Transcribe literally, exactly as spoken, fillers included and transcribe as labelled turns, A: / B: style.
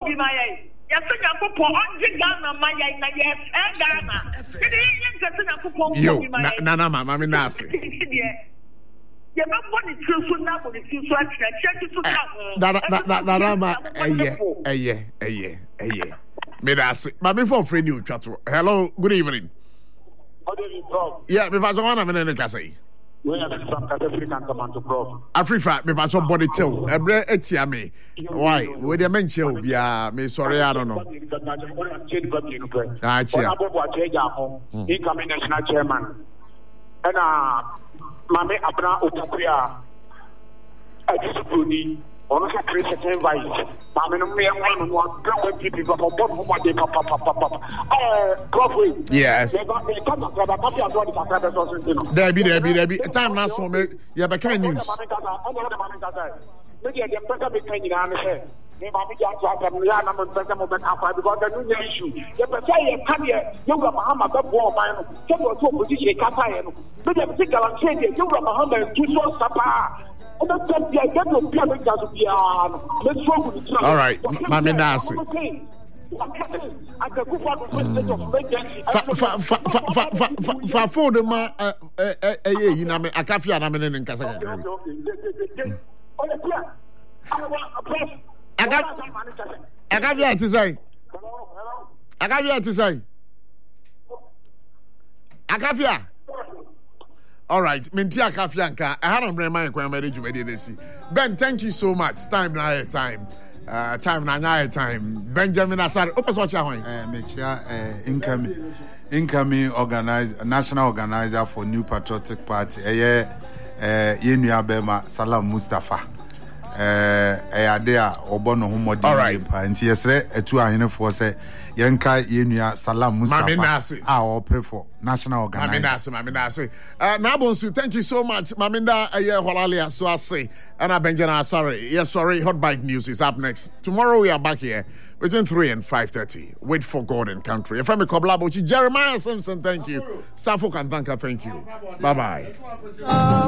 A: be my yes, you put on Ghana, my and Ghana.
B: Yo, Nana, Mamma Nasi.
A: You're not going to feel so now, but it's so
B: a year, a year, a year, a year. May I say, my before friend you chat. Hello, good evening. Yeah, me pass one minute in the Afrifa, me pass body tell. Ebre etia me. Why? We the mention will be a me sorry, I don't know. Ah, chair.
C: Incoming national chairman. And uh, Mame Abra Utapia, I disapprove. Honestly, three second vice. Mame no me one one go people for both for my papa papa papa. Eh, Crawford.
B: Yes.
C: There
B: be there be there be time now so me yeah be kind news.
C: Me dey pesa be kind na me say. Me ma me just talk am ya na me pesa mo be afa because the new issue. The pesa ye kan ye you go Muhammad be bo man no. So you to position kata ye no. Me dey think guarantee ye you go Muhammad to so sapa. All
B: right, Mami Nasi. For for the ma, eh, you know, I can't feel I'm in Casa. I got, I got you to say. I got you to say. I got you. All right, Mintia Kafianka. I had on my mind when I made you. Ben, thank you so much. Time now, time. Uh, time now, time. Benjamin Asari. Open what you're doing.
D: Make sure incoming, incoming organizer, national organizer for New Patriotic Party. Eh, eh, Yenu Abema Salam Mustafa. Eh, eh, there Obono Humodi.
B: All right.
D: And yesterday, a two hour for say. Yenka Yenya Salam Mustafa. I'll pray for national organization.
B: Maminasi, Maminasi. Uh, Nabonsu, thank you so much. Maminda, a year Holalia, so I say, and I Benjana, sorry. Yes, sorry. Hot Bite News is up next. Tomorrow we are back here between three and five thirty. Wait for God and country. If I'm a Koblabochi, Jeremiah Simpson, thank you. Safo Kantanka, thank you. Bye bye.